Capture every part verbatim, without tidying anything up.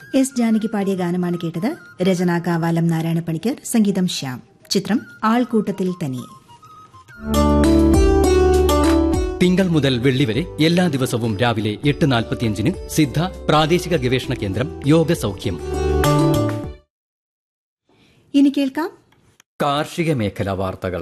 S Janaki പാടിയ ഗാനമാണ് കേട്ടത്. രചന കാവാലം നാരായണ പണിക്കർ, സംഗീതം ശ്യാം. ചിത്രം ആൾക്കൂട്ടത്തിൽ തനിയെ. തിങ്കൾ മുതൽ വെള്ളി വരെ എല്ലാ ദിവസവും രാവിലെ എട്ട് നാൽപ്പത്തിയഞ്ചിന് സിദ്ധ പ്രാദേശിക ഗവേഷണ കേന്ദ്രം യോഗ സൗഖ്യം. ഇനി കേൾക്കാം കാർഷിക മേഖലാ വാർത്തകൾ.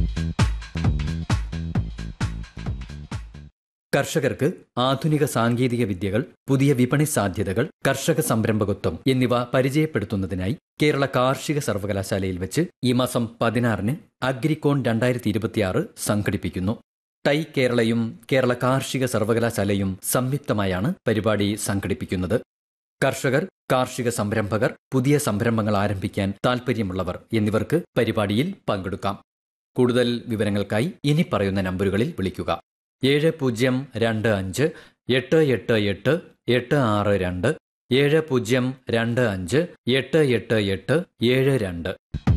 കർഷകർക്ക് ആധുനിക സാങ്കേതിക വിദ്യകൾ, പുതിയ വിപണി സാധ്യതകൾ, കർഷക സംരംഭകത്വം എന്നിവ പരിചയപ്പെടുത്തുന്നതിനായി കേരള കാർഷിക സർവകലാശാലയിൽ വെച്ച് ഈ മാസം പതിനാറിന് അഗ്രികോൺ രണ്ടായിരത്തി ഇരുപത്തിയാറ് സംഘടിപ്പിക്കുന്നു. ടൈ കേരളയും കേരള കാർഷിക സർവകലാശാലയും സംയുക്തമായാണ് പരിപാടി സംഘടിപ്പിക്കുന്നത്. കർഷകർ, കാർഷിക സംരംഭകർ, പുതിയ സംരംഭങ്ങൾ ആരംഭിക്കാൻ താൽപ്പര്യമുള്ളവർ എന്നിവർക്ക് പരിപാടിയിൽ പങ്കെടുക്കാം. കൂടുതൽ വിവരങ്ങൾക്കായി ഇനി പറയുന്ന നമ്പറുകളിൽ വിളിക്കുക. ഏഴ് പൂജ്യം രണ്ട് അഞ്ച് എട്ട് എട്ട് എട്ട് എട്ട് ആറ് രണ്ട്, ഏഴ് പൂജ്യം രണ്ട് അഞ്ച് എട്ട് എട്ട് എട്ട് ഏഴ് രണ്ട്.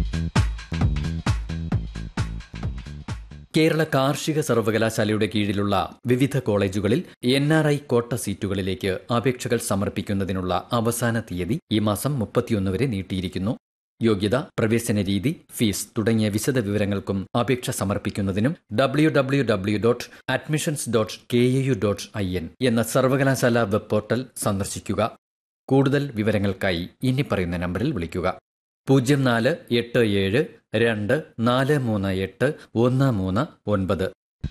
കേരള കാർഷിക സർവകലാശാലയുടെ കീഴിലുള്ള വിവിധ കോളേജുകളിൽ എൻ ആർ ഐ കോട്ട സീറ്റുകളിലേക്ക് അപേക്ഷകൾ സമർപ്പിക്കുന്നതിനുള്ള അവസാന തീയതി ഈ മാസം മുപ്പത്തിയൊന്ന് വരെ നീട്ടിയിരിക്കുന്നു. യോഗ്യത, പ്രവേശന രീതി, ഫീസ് തുടങ്ങിയ വിശദ വിവരങ്ങൾക്കും അപേക്ഷ സമർപ്പിക്കുന്നതിനും W W W dot admissions dot K A U dot I N എന്ന സർവകലാശാല വെബ് പോർട്ടൽ സന്ദർശിക്കുക. കൂടുതൽ വിവരങ്ങൾക്കായി ഇനി പറയുന്ന നമ്പറിൽ വിളിക്കുക. പൂജ്യം നാല് എട്ട് ഏഴ് രണ്ട് നാല് മൂന്ന് എട്ട് ഒന്ന് മൂന്ന് ഒൻപത്.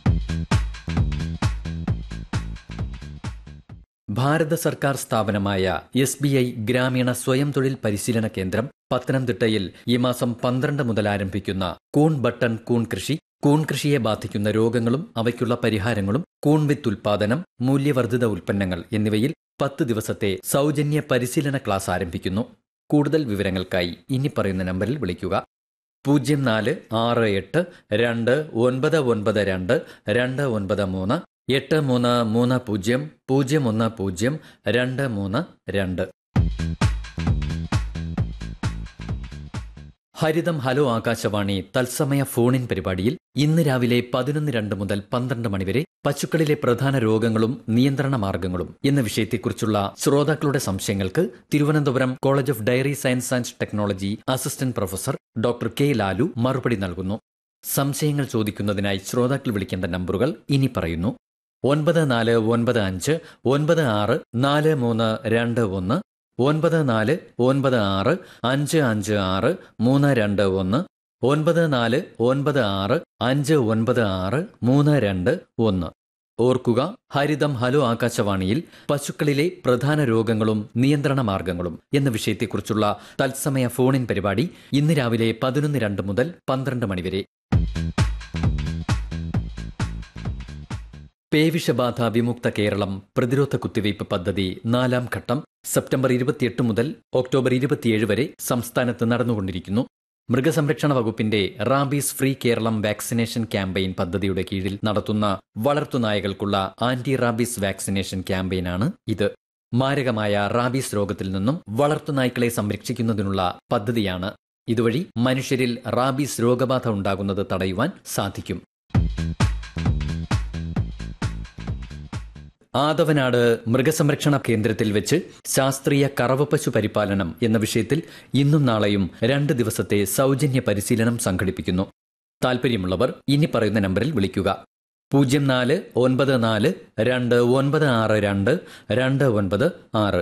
ഭാരത സർക്കാർ സ്ഥാപനമായ എസ് ബി ഐ ഗ്രാമീണ സ്വയം തൊഴിൽ പരിശീലന കേന്ദ്രം പത്തനംതിട്ടയിൽ ഈ മാസം പന്ത്രണ്ട് മുതൽ ആരംഭിക്കുന്ന കൂൺ ബട്ടൺ കൂൺ കൃഷി, കൂൺ കൃഷിയെ ബാധിക്കുന്ന രോഗങ്ങളും അവയ്ക്കുള്ള പരിഹാരങ്ങളും, കൂൺ വിത്ത് ഉൽപാദനം, മൂല്യവർദ്ധിത ഉൽപ്പന്നങ്ങൾ എന്നിവയിൽ പത്ത് ദിവസത്തെ സൗജന്യ പരിശീലന ക്ലാസ് ആരംഭിക്കുന്നു. കൂടുതൽ വിവരങ്ങൾക്കായി ഇനി പറയുന്ന നമ്പറിൽ വിളിക്കുക. പൂജ്യം നാല് ആറ് എട്ട് രണ്ട് ഒൻപത് ഒൻപത് രണ്ട് രണ്ട് ഒൻപത് മൂന്ന്, എട്ട് മൂന്ന് മൂന്ന് പൂജ്യം പൂജ്യം ഒന്ന് പൂജ്യം രണ്ട് മൂന്ന് രണ്ട്. ഹരിതം ഹലോ ആകാശവാണി തത്സമയ ഫോണിൻ പരിപാടിയിൽ ഇന്ന് രാവിലെ പതിനൊന്ന് രണ്ട് മുതൽ പന്ത്രണ്ട് മണിവരെ പശുക്കളിലെ പ്രധാന രോഗങ്ങളും നിയന്ത്രണ മാർഗങ്ങളും എന്ന വിഷയത്തെക്കുറിച്ചുള്ള ശ്രോതാക്കളുടെ സംശയങ്ങൾക്ക് Thiruvananthapuram college of dairy science and technology assistant professor doctor K Lalu മറുപടി നൽകുന്നു. സംശയങ്ങൾ ചോദിക്കുന്നതിനായി ശ്രോതാക്കൾ വിളിക്കേണ്ട നമ്പറുകൾ ഇനി പറയുന്നു. ഒൻപത് നാല് ഒൻപത് അഞ്ച് ഒൻപത് ആറ് നാല് മൂന്ന് രണ്ട് ഒന്ന്, ഒൻപത് നാല് ഒൻപത് ആറ് അഞ്ച് അഞ്ച് ആറ് മൂന്ന് രണ്ട് ഒന്ന്, ഒൻപത് നാല് ഒൻപത് ആറ് അഞ്ച് ഒൻപത് ആറ് മൂന്ന് രണ്ട് ഒന്ന്. ഓർക്കുക, ഹരിതം ഹലോ ആകാശവാണിയിൽ പശുക്കളിലെ പ്രധാന രോഗങ്ങളും നിയന്ത്രണ മാർഗങ്ങളും എന്ന വിഷയത്തെക്കുറിച്ചുള്ള തത്സമയ ഫോണിൻ പരിപാടി ഇന്ന് രാവിലെ പതിനൊന്ന് രണ്ട് മുതൽ പന്ത്രണ്ട് മണിവരെ. പേവിഷബാധ വിമുക്ത കേരളം പ്രതിരോധ കുത്തിവയ്പ് പദ്ധതി നാലാം ഘട്ടം സെപ്റ്റംബർ ഇരുപത്തിയെട്ട് മുതൽ ഒക്ടോബർ ഇരുപത്തിയേഴ് വരെ സംസ്ഥാനത്ത് നടന്നുകൊണ്ടിരിക്കുന്നു. മൃഗസംരക്ഷണ വകുപ്പിന്റെ rabies free Keralam vaccination campaign പദ്ധതിയുടെ കീഴിൽ നടത്തുന്ന വളർത്തുനായകൾക്കുള്ള ആന്റി റാബീസ് വാക്സിനേഷൻ ക്യാമ്പയിനാണ് ഇത്. മാരകമായ റാബീസ് രോഗത്തിൽ നിന്നും വളർത്തുനായ്ക്കളെ സംരക്ഷിക്കുന്നതിനുള്ള പദ്ധതിയാണ്. ഇതുവഴി മനുഷ്യരിൽ റാബീസ് രോഗബാധ ഉണ്ടാകുന്നത് തടയുവാൻ സാധിക്കും. ആദവനാട് മൃഗസംരക്ഷണ കേന്ദ്രത്തിൽ വെച്ച് ശാസ്ത്രീയ കറവപ്പശു പരിപാലനം എന്ന വിഷയത്തിൽ ഇന്നും നാളെയും രണ്ട് ദിവസത്തെ സൗജന്യ പരിശീലനം സംഘടിപ്പിക്കുന്നു. താൽപ്പര്യമുള്ളവർ ഇനി പറയുന്ന നമ്പറിൽ വിളിക്കുക. പൂജ്യം നാല് ഒൻപത് നാല് രണ്ട് ഒൻപത് ആറ് രണ്ട് രണ്ട് ഒൻപത് ആറ്.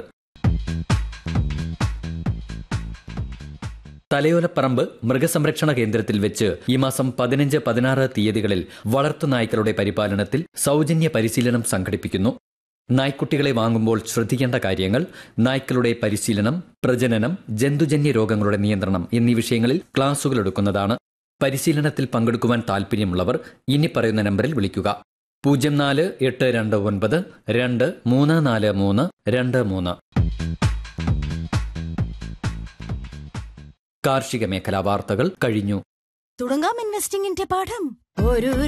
തലയോലപ്പറമ്പ് മൃഗസംരക്ഷണ കേന്ദ്രത്തിൽ വെച്ച് ഈ മാസം പതിനഞ്ച് പതിനാറ് തീയതികളിൽ വളർത്തുനായ്ക്കളുടെ പരിപാലനത്തിൽ സൗജന്യ പരിശീലനം സംഘടിപ്പിക്കുന്നു. നായ്ക്കുട്ടികളെ വാങ്ങുമ്പോൾ ശ്രദ്ധിക്കേണ്ട കാര്യങ്ങൾ, നായ്ക്കളുടെ പരിശീലനം, പ്രജനനം, ജന്തുജന്യ രോഗങ്ങളുടെ നിയന്ത്രണം എന്നീ വിഷയങ്ങളിൽ ക്ലാസുകൾ എടുക്കുന്നതാണ്. പരിശീലനത്തിൽ പങ്കെടുക്കുവാൻ താൽപ്പര്യമുള്ളവർ ഇനി പറയുന്ന നമ്പറിൽ വിളിക്കുക. പൂജ്യം നാല് എട്ട് രണ്ട് ഒൻപത് രണ്ട് മൂന്ന് നാല് മൂന്ന് രണ്ട് മൂന്ന്. കാർഷിക മേഖലാ വാർത്തകൾ കഴിഞ്ഞു. തുടങ്ങാം ഇൻവെസ്റ്റിംഗിന്റെ പാഠം. ഒരു